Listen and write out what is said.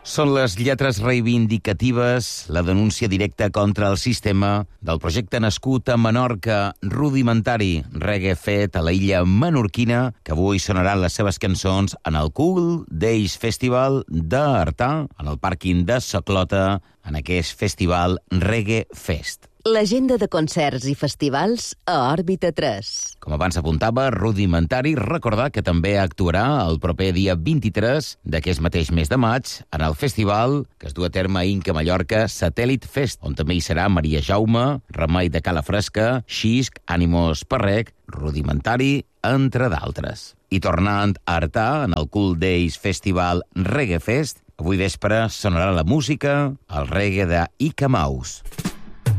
Són les lletres reivindicatives, la denúncia directa contra el sistema del projecte nascut a Menorca, rudimentari, reggae fet a la illa menorquina, que avui sonaran les seves cançons en el Cool Days Festival d'Artà, en el pàrquing de Sa Clota, en aquest festival Reggae Fest. L'agenda de concerts i festivals a Òrbita 3. Com abans apuntava, rudimentari, recordar que també actuarà el proper dia 23 d'aquest mateix mes de maig en el festival que es du a terme a Inca Mallorca Satèl·lit Fest, on també hi serà Maria Jaume, Remei de Cala Fresca, Xisc, Ànimos Parrec, rudimentari, entre d'altres. I tornant a Artà, en el Cool Days Festival Reggae Fest, avui vespre sonarà la música, el reggae de Ica Mouse.